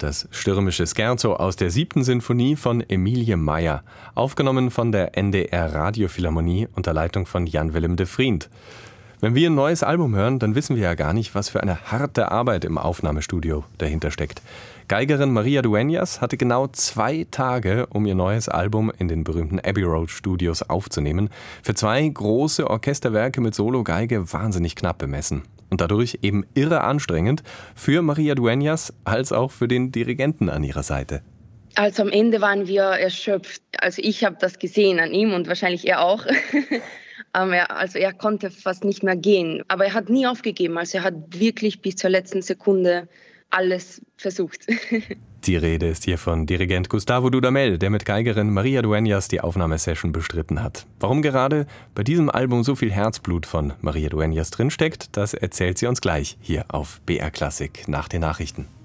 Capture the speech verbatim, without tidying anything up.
Das stürmische Scherzo aus der siebten Sinfonie von Emilie Meyer, aufgenommen von der N D R Radiophilharmonie unter Leitung von Jan Willem de Vriend. Wenn wir ein neues Album hören, dann wissen wir ja gar nicht, was für eine harte Arbeit im Aufnahmestudio dahinter steckt. Geigerin Maria Dueñas hatte genau zwei Tage, um ihr neues Album in den berühmten Abbey Road Studios aufzunehmen. Für zwei große Orchesterwerke mit Solo-Geige wahnsinnig knapp bemessen. Und dadurch eben irre anstrengend für Maria Dueñas als auch für den Dirigenten an ihrer Seite. Also am Ende waren wir erschöpft. Also ich habe das gesehen an ihm und wahrscheinlich er auch. Also er konnte fast nicht mehr gehen. Aber er hat nie aufgegeben. Also er hat wirklich bis zur letzten Sekunde alles versucht. Die Rede ist hier von Dirigent Gustavo Dudamel, der mit Geigerin Maria Dueñas die Aufnahmesession bestritten hat. Warum gerade bei diesem Album so viel Herzblut von Maria Dueñas drinsteckt, das erzählt sie uns gleich hier auf B R Klassik nach den Nachrichten.